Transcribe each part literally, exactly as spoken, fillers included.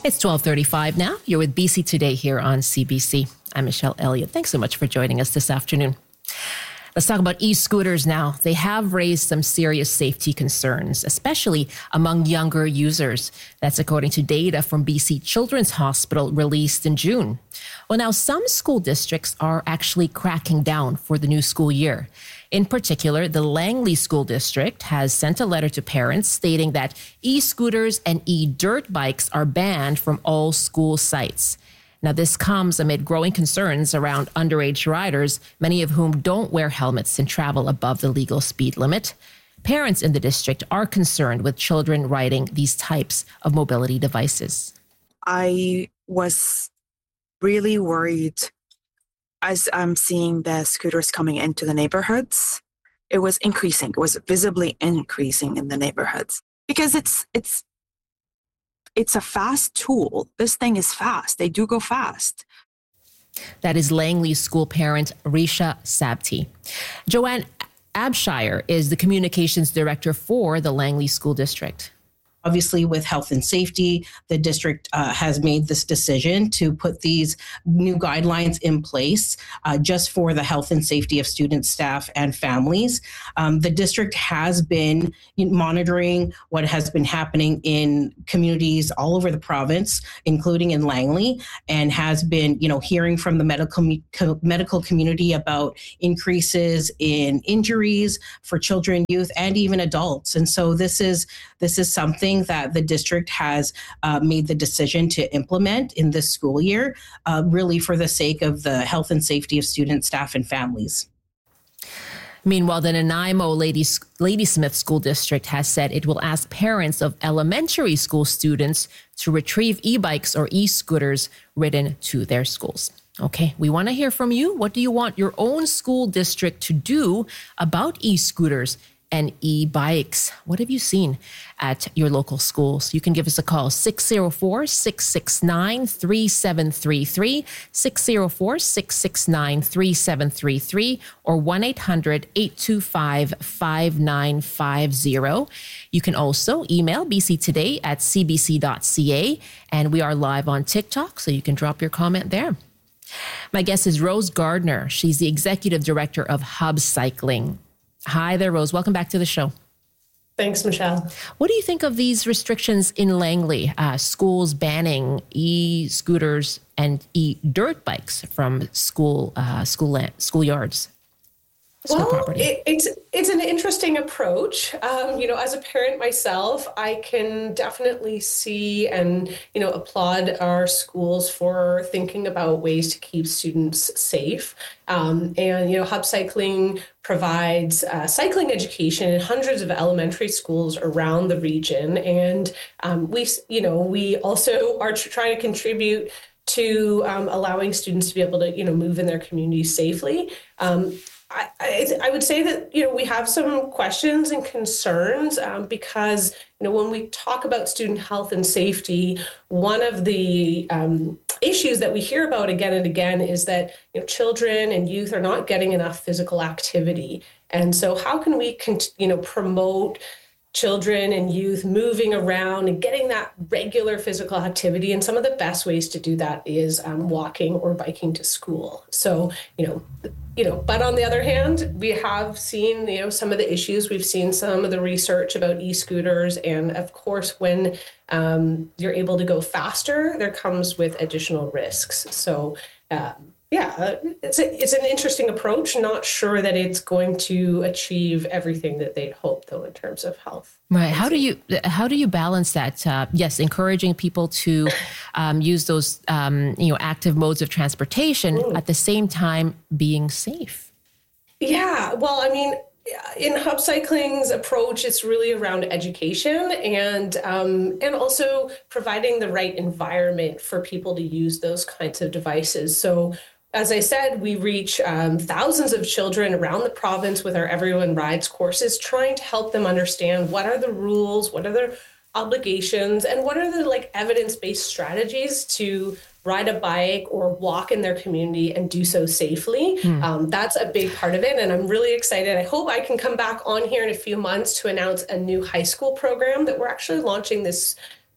It's twelve thirty-five now. You're with B C Today here on C B C. I'm Michelle Elliott. Thanks so much for joining us this afternoon. Let's talk about e-scooters now. They have raised some serious safety concerns, especially among younger users. That's according to data from B C Children's Hospital released in June. Well, now some school districts are actually cracking down for the new school year. In particular, the Langley School District has sent a letter to parents stating that e-scooters and e-dirt bikes are banned from all school sites. Now, this comes amid growing concerns around underage riders, many of whom don't wear helmets and travel above the legal speed limit. Parents in the district are concerned with children riding these types of mobility devices. I was really worried as I'm seeing the scooters coming into the neighborhoods. It was increasing. It was visibly increasing in the neighborhoods because it's it's it's a fast tool. This thing is fast. They do go fast. That is Langley school parent Risha Sabti. Joanne Abshire is the communications director for the Langley School District. Obviously, with health and safety, the district uh, has made this decision to put these new guidelines in place uh, just for the health and safety of students, staff, and families. Um, the district has been monitoring what has been happening in communities all over the province, including in Langley, and has been, you know, hearing from the medical co- medical community about increases in injuries for children, youth, and even adults. And so this is this is something that the district has uh, made the decision to implement in this school year, uh, really for the sake of the health and safety of students, staff, and families. Meanwhile, the Nanaimo Lady, Ladysmith School District has said it will ask parents of elementary school students to retrieve e-bikes or e-scooters ridden to their schools. Okay, we want to hear from you. What do you want your own school district to do about e-scooters and e-bikes? What have you seen at your local schools? You can give us a call, six oh four, six six nine, three seven three three, six oh four, six six nine, three seven three three, or one eight hundred, eight two five, five nine five zero. You can also email b c today at c b c dot c a, and we are live on TikTok, so you can drop your comment there. My guest is Rose Gardner. She's the executive director of Hub Cycling. Hi there, Rose. Welcome back to the show. Thanks, Michelle. What do you think of these restrictions in Langley? Uh, schools banning e-scooters and e-dirt bikes from school uh, school land, schoolyards. Well, it, it's it's an interesting approach. Um, you know, as a parent myself, I can definitely see and, you know, applaud our schools for thinking about ways to keep students safe. Um, and, you know, Hub Cycling provides uh, cycling education in hundreds of elementary schools around the region. And um, we, you know, we also are tr- trying to contribute to um, allowing students to be able to, you know, move in their communities safely. Um, I, I, I would say that, you know, we have some questions and concerns um, because, you know, when we talk about student health and safety, one of the um, issues that we hear about again and again is that, you know, children and youth are not getting enough physical activity. And so how can we, cont- you know, promote children and youth moving around and getting that regular physical activity? And some of the best ways to do that is um, walking or biking to school. So, you know, you know, but on the other hand, we have seen, you know, some of the issues. We've seen some of the research about e-scooters. And of course, when um, you're able to go faster, there comes with additional risks. So, um, yeah, it's a, it's an interesting approach. Not sure that it's going to achieve everything that they'd hope, though, in terms of health. Right. How do you how do you balance that? Uh, yes, encouraging people to um, use those um, you know active modes of transportation mm. at the same time being safe. Yeah. Well, I mean, in Hub Cycling's approach, it's really around education and um, and also providing the right environment for people to use those kinds of devices. So, as I said, we reach um, thousands of children around the province with our Everyone Rides courses, trying to help them understand what are the rules, what are their obligations, and what are the like evidence-based strategies to ride a bike or walk in their community and do so safely. Hmm. Um, that's a big part of it. And I'm really excited. I hope I can come back on here in a few months to announce a new high school program that we're actually launching this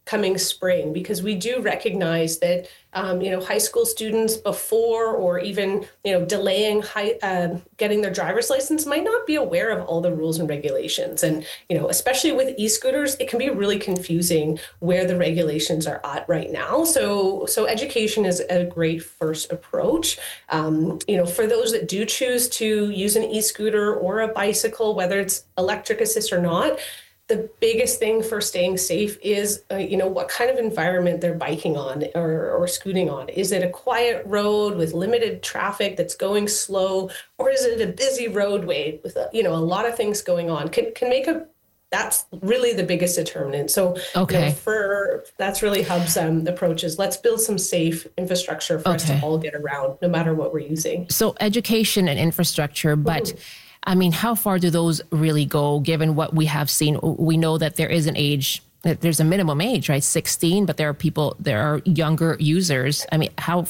coming spring, because we do recognize that, um, you know, high school students before or even, you know, delaying high, uh, getting their driver's license might not be aware of all the rules and regulations. And, you know, especially with e-scooters, it can be really confusing where the regulations are at right now. So, so education is a great first approach. Um, you know, for those that do choose to use an e-scooter or a bicycle, whether it's electric assist or not, the biggest thing for staying safe is, uh, you know, what kind of environment they're biking on or, or scooting on. Is it a quiet road with limited traffic that's going slow, or is it a busy roadway with, a, you know, a lot of things going on? Can can make a that's really the biggest determinant. So, okay, you know, for that's really Hub's um, approach is let's build some safe infrastructure for okay. us to all get around, no matter what we're using. So, education and infrastructure, but. Mm-hmm. I mean, how far do those really go, given what we have seen? We know that there is an age, that there's a minimum age, right? sixteen, but there are people, there are younger users. I mean, how,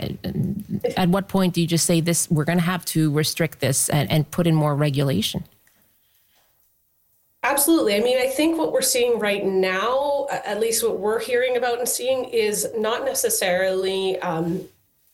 at what point do you just say this, we're going to have to restrict this and, and put in more regulation? Absolutely. I mean, I think what we're seeing right now, at least what we're hearing about and seeing, is not necessarily um,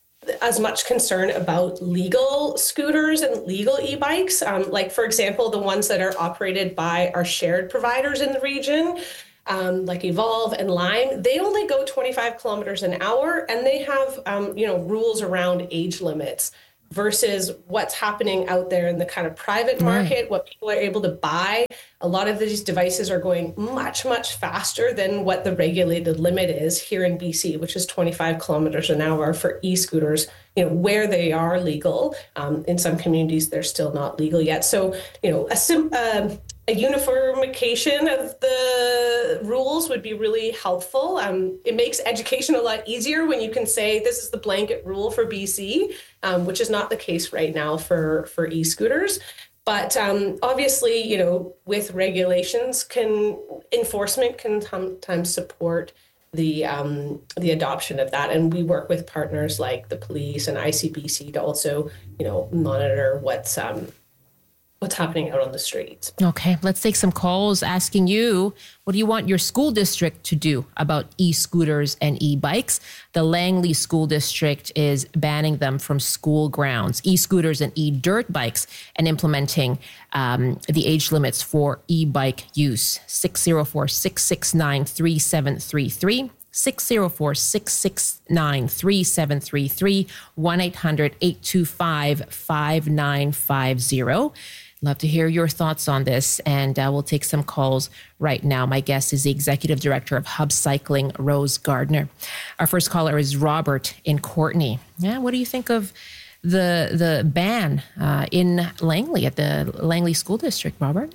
as much concern about legal scooters and legal e-bikes. Um, like, for example, the ones that are operated by our shared providers in the region, um, like Evolve and Lime, they only go twenty-five kilometers an hour, and they have, um, you know, rules around age limits versus what's happening out there in the kind of private market, right. What people are able to buy. A lot of these devices are going much, much faster than what the regulated limit is here in B C, which is twenty-five kilometers an hour for e-scooters, you know, where they are legal. Um, in some communities, they're still not legal yet. So, you know, a sim- uh, a uniformication of the rules would be really helpful. Um, it makes education a lot easier when you can say this is the blanket rule for B C, um, which is not the case right now for, for e-scooters. But um, obviously, you know, with regulations, can enforcement can sometimes support the um, the adoption of that. And we work with partners like the police and I C B C to also, you know, monitor what's um, what's happening out on the streets. Okay, let's take some calls asking you, what do you want your school district to do about e-scooters and e-bikes? The Langley School District is banning them from school grounds, e-scooters and e-dirt bikes, and implementing um, the age limits for e-bike use. six oh four, six six nine, three seven three three. six oh four, six six nine, three seven three three, one eight hundred, eight two five, five nine five zero. Love to hear your thoughts on this, and uh, we'll take some calls right now. My guest is the Executive Director of Hub Cycling, Rose Gardner. Our first caller is Robert in Courtenay. Yeah, what do you think of the the ban uh, in Langley at the Langley School District, Robert?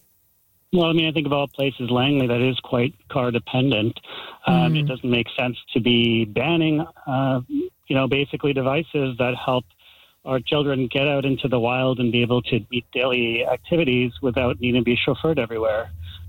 Well, I mean, I think of all places, Langley, that is quite car dependent. Um, mm. It doesn't make sense to be banning, uh, you know, basically devices that help our children get out into the wild and be able to meet daily activities without needing to be chauffeured everywhere.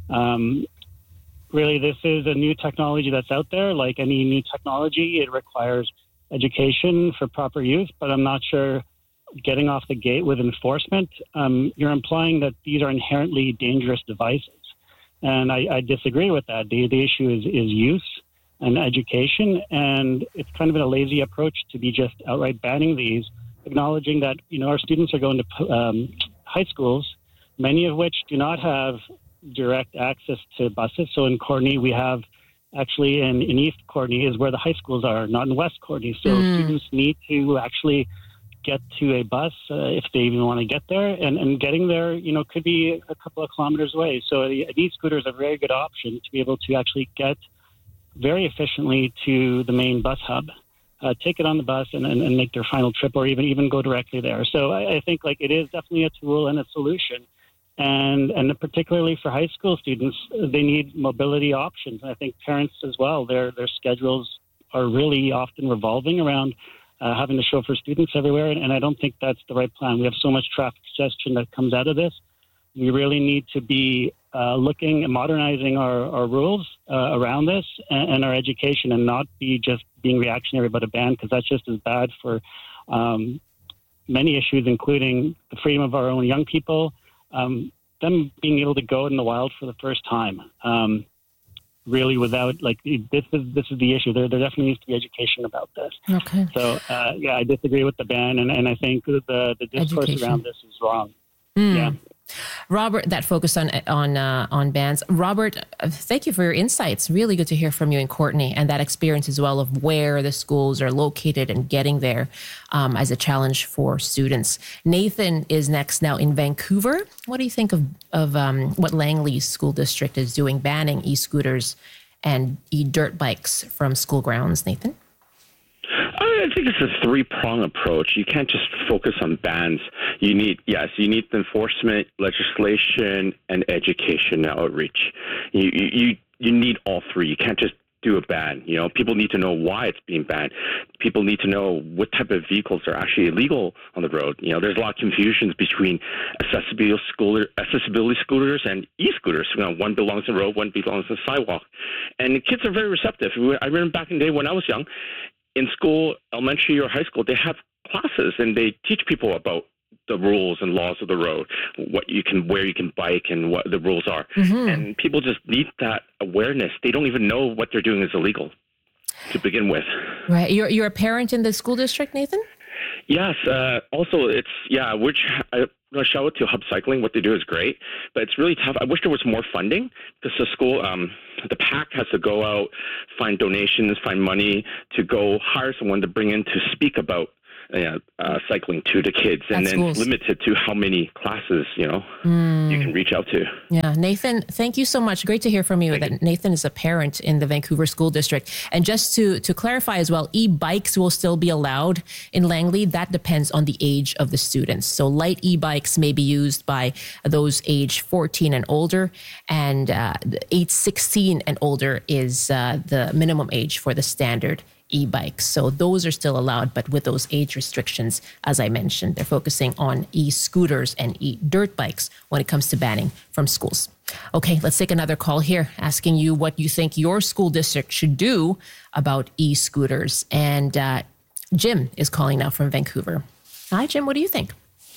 Um, really, this is a new technology that's out there. Like any new technology, it requires education for proper use, but I'm not sure getting off the gate with enforcement, um, you're implying that these are inherently dangerous devices. And I, I disagree with that. The, the issue is, is use and education, and it's kind of a lazy approach to be just outright banning these, acknowledging that, you know, our students are going to um, high schools, many of which do not have direct access to buses. So in Courtenay, we have actually in, in East Courtenay is where the high schools are, not in West Courtenay. So mm. students need to actually get to a bus uh, if they even want to get there, and, and getting there, you know, could be a couple of kilometers away. So an e-scooter is a very good option to be able to actually get very efficiently to the main bus hub, uh, take it on the bus and, and, and make their final trip, or even, even go directly there. So I, I think like it is definitely a tool and a solution. And and particularly for high school students, they need mobility options. And I think parents as well, their their schedules are really often revolving around Uh, having to chauffeur students everywhere, and, and I don't think that's the right plan. We have so much traffic congestion that comes out of this. We really need to be uh, looking and modernizing our, our rules uh, around this and, and our education, and not be just being reactionary about a ban, because that's just as bad for um, many issues, including the freedom of our own young people, um, them being able to go in the wild for the first time. Um, really without, like, this is this is the issue. There, there definitely needs to be education about this. Okay. So, uh, yeah, I disagree with the ban, and, and I think the, the discourse Education. around this is wrong. Mm. Yeah. Robert, that focused on on uh, on bans. Robert, uh, thank you for your insights. Really good to hear from you and Courtney, and that experience as well of where the schools are located and getting there um, as a challenge for students. Nathan is next now in Vancouver. What do you think of of um, what Langley School District is doing, banning e-scooters and e-dirt bikes from school grounds, Nathan? I think it's a three-prong approach. You can't just focus on bans. You need, yes, you need enforcement, legislation, and education outreach. You, you, you need all three. You can't just do a ban. You know, people need to know why it's being banned. People need to know what type of vehicles are actually illegal on the road. You know, there's a lot of confusions between accessibility scooter, accessibility scooters and e-scooters. You know, one belongs to the road, one belongs to the sidewalk. And the kids are very receptive. I remember back in the day when I was young, in school, elementary or high school, they have classes and they teach people about the rules and laws of the road, what you can, where you can bike and what the rules are. Mm-hmm. And people just need that awareness. They don't even know what they're doing is illegal to begin with. Right. You're, you're a parent in the school district, Nathan? Yes. Uh, also, it's, yeah, which I want to shout out to Hub Cycling. What they do is great, but it's really tough. I wish there was more funding because the school, um, the PAC has to go out, find donations, find money to go hire someone to bring in to speak about uh, uh, cycling to the kids, and then limit it to how many classes, you know, mm. you can reach out to. Yeah. Nathan, thank you so much. Great to hear from you. Thank that you. Nathan is a parent in the Vancouver School District. And just to, to clarify as well, e-bikes will still be allowed in Langley. That depends on the age of the students. So light e-bikes may be used by those age fourteen and older, and uh, age sixteen and older is uh, the minimum age for the standard e-bikes. So those are still allowed, but with those age restrictions, as I mentioned, they're focusing on e-scooters and e-dirt bikes when it comes to banning from schools. Okay, let's take another call here, asking you what you think your school district should do about e-scooters. And uh, Jim is calling now from Vancouver. Hi, Jim, what do you think?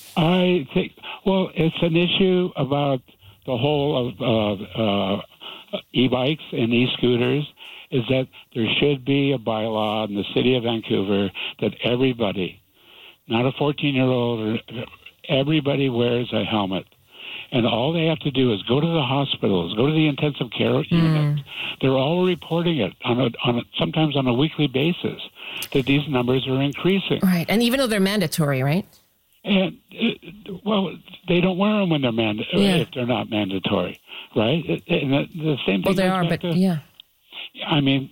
I think, well, it's an issue about the whole of uh, uh, e-bikes and e-scooters, is that there should be a bylaw in the city of Vancouver that everybody, not a fourteen-year-old, everybody wears a helmet. And all they have to do is go to the hospitals, go to the intensive care mm. unit. They're all reporting it on a, on a, sometimes on a weekly basis, that these numbers are increasing. Right, and even though they're mandatory, right? And, uh, well, they don't wear them when they're mand- yeah. if they're not mandatory, right? And the, the same thing. Well, they are, but to, yeah. I mean,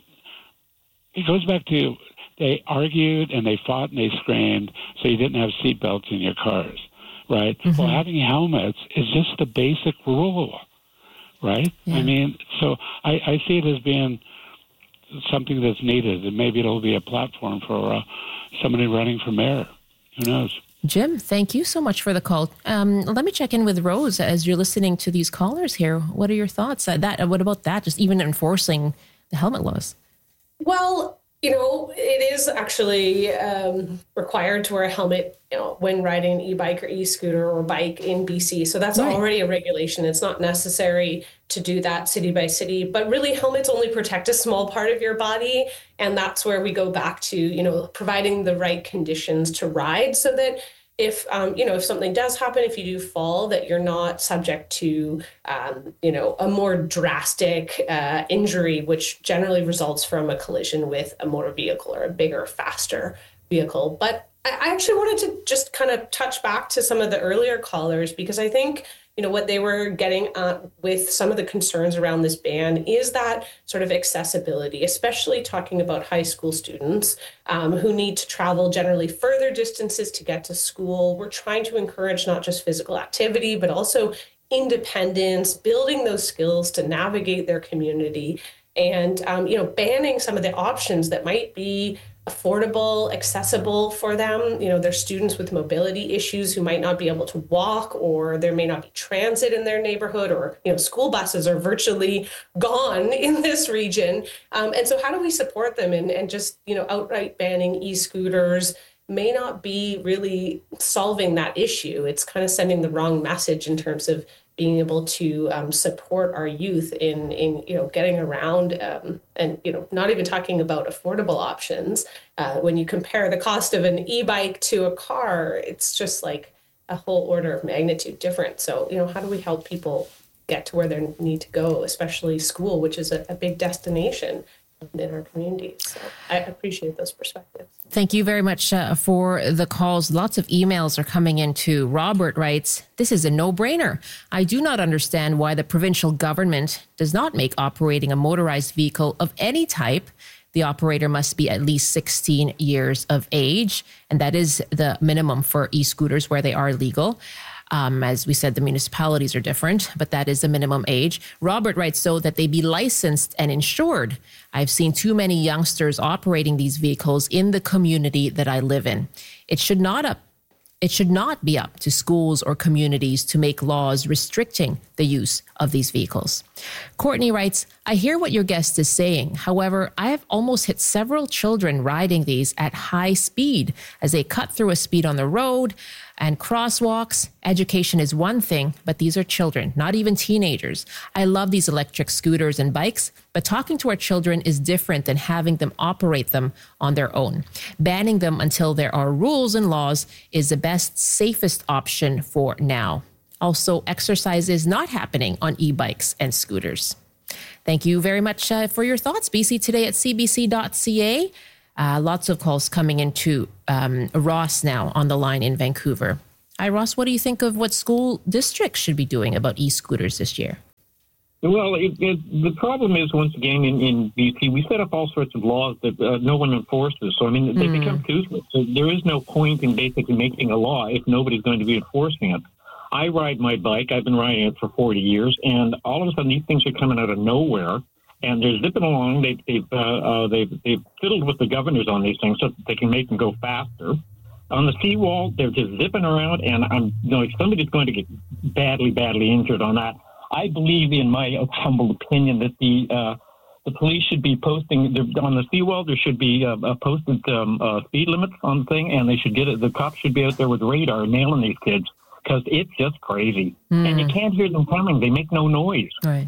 it goes back to they argued and they fought and they screamed so you didn't have seatbelts in your cars, right? Mm-hmm. Well, having helmets is just the basic rule, right? Yeah. I mean, so I, I see it as being something that's needed, and maybe it'll be a platform for uh, somebody running for mayor. Who knows? Jim, thank you so much for the call. Um, let me check in with Rose as you're listening to these callers here. What are your thoughts? Uh, that what about that? Just even enforcing the helmet laws? Well, you know, it is actually um, required to wear a helmet, you know, when riding an e-bike or e-scooter or bike in B C. So that's right. Already a regulation. It's not necessary to do that city by city, but really helmets only protect a small part of your body. And that's where we go back to, you know, providing the right conditions to ride so that if, um, you know, if something does happen, if you do fall, that you're not subject to, um, you know, a more drastic uh, injury, which generally results from a collision with a motor vehicle or a bigger, faster vehicle. But I actually wanted to just kind of touch back to some of the earlier callers, because I think, you know, what they were getting at with some of the concerns around this ban is that sort of accessibility, especially talking about high school students um, who need to travel generally further distances to get to school. We're trying to encourage not just physical activity, but also independence, building those skills to navigate their community, and, um, you know, banning some of the options that might be affordable, accessible for them. You know, there's students with mobility issues who might not be able to walk, or there may not be transit in their neighborhood, or, you know, school buses are virtually gone in this region. Um, and so how do we support them? And, and just, you know, outright banning e-scooters may not be really solving that issue. It's kind of sending the wrong message in terms of being able to um, support our youth in, in, you know, getting around um, and, you know, not even talking about affordable options. Uh, when you compare the cost of an e-bike to a car, it's just like a whole order of magnitude different. So, you know, how do we help people get to where they need to go, especially school, which is a, a big destination in our communities. So I appreciate those perspectives. Thank you very much uh, for the calls. Lots of emails are coming in too. Robert writes, this is a no-brainer. I do not understand why the provincial government does not make operating a motorized vehicle of any type. The operator must be at least sixteen years of age, and that is the minimum for e-scooters where they are legal. Um, as we said, the municipalities are different, but that is the minimum age. Robert writes, so that they be licensed and insured. I've seen too many youngsters operating these vehicles in the community that I live in. It should not up, it should not be up to schools or communities to make laws restricting the use of these vehicles. Courtney writes, I hear what your guest is saying. However, I have almost hit several children riding these at high speed as they cut through a speed on the road and crosswalks. Education is one thing, but these are children, not even teenagers. I love these electric scooters and bikes, but talking to our children is different than having them operate them on their own. Banning them until there are rules and laws is the best, safest option for now. Also, exercise is not happening on e-bikes and scooters. Thank you very much uh, for your thoughts. B C Today at C B C dot C A. Uh, lots of calls coming into um, Ross now on the line in Vancouver. Hi, Ross. What do you think of what school districts should be doing about e-scooters this year? Well, it, it, the problem is, once again, in, in B C, we set up all sorts of laws that uh, no one enforces. So, I mean, they mm. become toothless. So there is no point in basically making a law if nobody's going to be enforcing it. I ride my bike. I've been riding it for forty years, and all of a sudden these things are coming out of nowhere, and they're zipping along. They've they've uh, uh, they've, they've fiddled with the governors on these things so that they can make them go faster. On the seawall, they're just zipping around, and I'm you know if somebody's going to get badly, badly injured on that. I believe, in my humble opinion, that the uh, the police should be posting on the seawall. There should be uh, uh, posted um, uh, speed limits on the thing, and they should get it. The cops should be out there with radar nailing these kids. Because it's just crazy, mm. and you can't hear them coming. They make no noise. Right.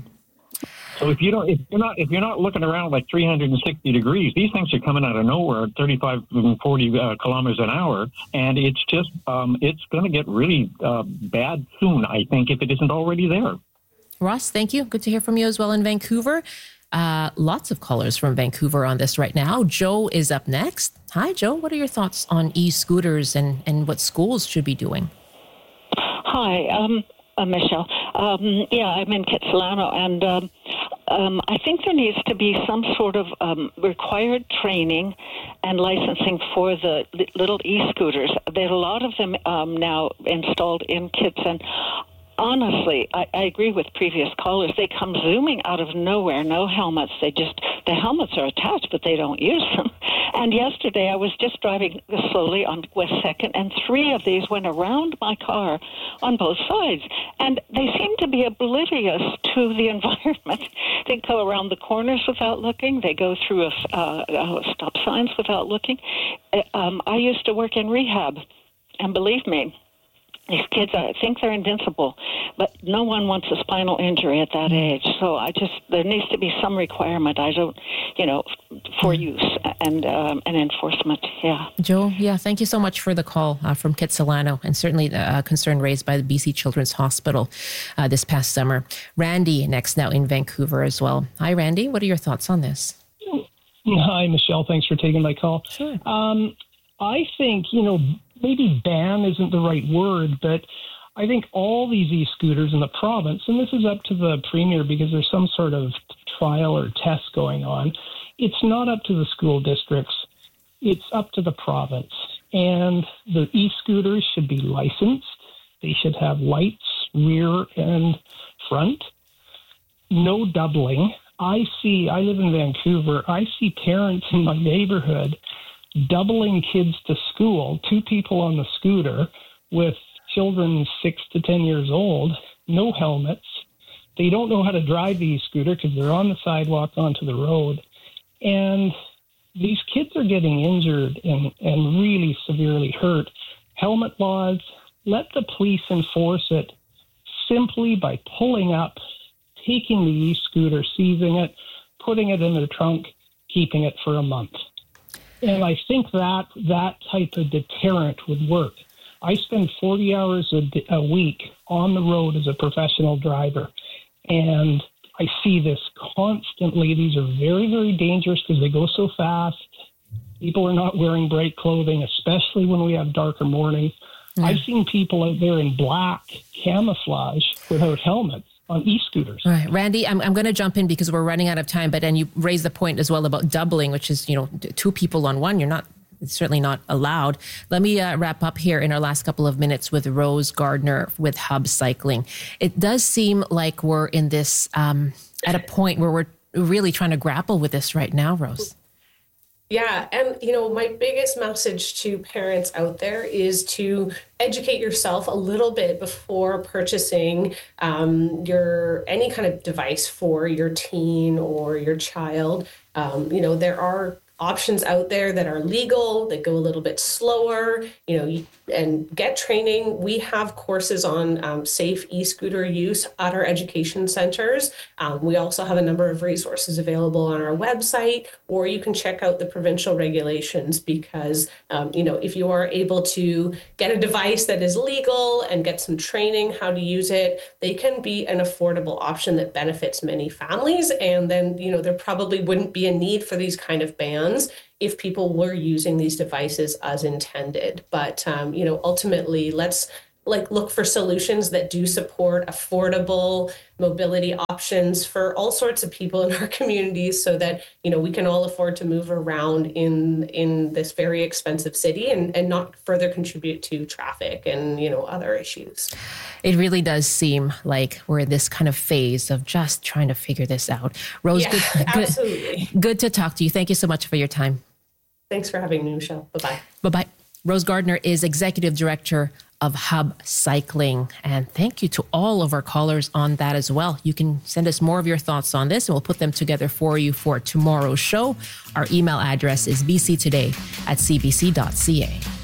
So if you don't, if you're not, if you're not looking around like three hundred sixty degrees, these things are coming out of nowhere at thirty-five and forty uh, kilometers an hour, and it's just, um, it's going to get really uh, bad soon. I think if it isn't already there. Ross, thank you. Good to hear from you as well in Vancouver. Uh, lots of callers from Vancouver on this right now. Joe is up next. Hi, Joe. What are your thoughts on e-scooters and and what schools should be doing? Hi, um, uh, Michelle. Um, yeah, I'm in Kitsilano, and um, um, I think there needs to be some sort of um, required training and licensing for the li- little e-scooters. There are a lot of them um, now installed in kits, and honestly, I, I agree with previous callers. They come zooming out of nowhere, no helmets. They just, the helmets are attached, but they don't use them. And yesterday I was just driving slowly on West second, and three of these went around my car on both sides. And they seem to be oblivious to the environment. They go around the corners without looking. They go through a, uh, uh, stop signs without looking. Uh, um, I used to work in rehab, and believe me, these kids, I think they're invincible, but no one wants a spinal injury at that age. So I just, there needs to be some requirement. I don't, you know, for use and um, and enforcement. Yeah. Joe, yeah, thank you so much for the call uh, from Kitsilano, and certainly the uh, concern raised by the B C Children's Hospital uh, this past summer. Randy next now in Vancouver as well. Hi, Randy. What are your thoughts on this? Hi, Michelle. Thanks for taking my call. Sure. Um, I think, you know, maybe ban isn't the right word, but I think all these e-scooters in the province, and this is up to the premier because there's some sort of trial or test going on, it's not up to the school districts. It's up to the province. And the e-scooters should be licensed. They should have lights, rear and front. No doubling. I see, I live in Vancouver, I see parents in my neighborhood doubling kids to school, two people on the scooter with children six to ten years old, no helmets. They don't know how to drive the e-scooter because they're on the sidewalk onto the road. And these kids are getting injured and, and really severely hurt. Helmet laws, let the police enforce it simply by pulling up, taking the e-scooter, seizing it, putting it in their trunk, keeping it for a month. And I think that that type of deterrent would work. I spend forty hours a, a week on the road as a professional driver, and I see this constantly. These are very, very dangerous because they go so fast. People are not wearing bright clothing, especially when we have darker mornings. Mm. I've seen people out there in black camouflage without helmets on e-scooters. All right, Randy, I'm I'm going to jump in because we're running out of time, but and you raised the point as well about doubling, which is, you know, two people on one. You're not, it's certainly not allowed. Let me uh, wrap up here in our last couple of minutes with Rose Gardner with Hub Cycling. It does seem like we're in this, um, at a point where we're really trying to grapple with this right now, Rose. Yeah. And, you know, my biggest message to parents out there is to educate yourself a little bit before purchasing um, your any kind of device for your teen or your child. Um, you know, there are options out there that are legal, that go a little bit slower, you know, and get training. We have courses on um, safe e-scooter use at our education centers. Um, we also have a number of resources available on our website, or you can check out the provincial regulations because, um, you know, if you are able to get a device that is legal and get some training how to use it, they can be an affordable option that benefits many families. And then, you know, there probably wouldn't be a need for these kind of bans if people were using these devices as intended. But, um, you know, ultimately, let's like look for solutions that do support affordable mobility options for all sorts of people in our communities so that, you know, we can all afford to move around in in this very expensive city and, and not further contribute to traffic and, you know, other issues. It really does seem like we're in this kind of phase of just trying to figure this out. Rose, yeah, good, absolutely. Good, good to talk to you. Thank you so much for your time. Thanks for having me, Michelle. Bye-bye. Bye-bye. Rose Gardner is Executive Director of Hub Cycling. And thank you to all of our callers on that as well. You can send us more of your thoughts on this and we'll put them together for you for tomorrow's show. Our email address is b c today at c b c dot c a.